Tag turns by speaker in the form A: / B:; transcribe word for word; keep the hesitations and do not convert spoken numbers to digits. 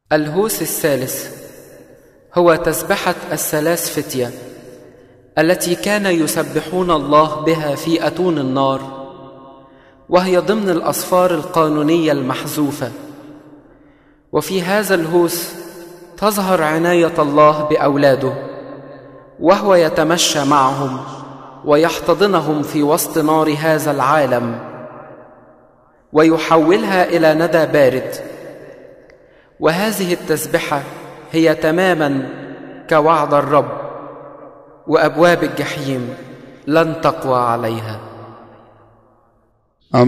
A: الهوس الثالث هو تسبحة الثلاث فتية التي كان يسبحون الله بها في أتون النار، وهي ضمن الأسفار القانونية المحذوفة. وفي هذا الهوس تظهر عناية الله بأولاده، وهو يتمشى معهم ويحتضنهم في وسط نار هذا العالم ويحولها إلى ندى بارد. وهذه التسبحة هي تماما كوعد الرب، وأبواب الجحيم لن تقوى عليها.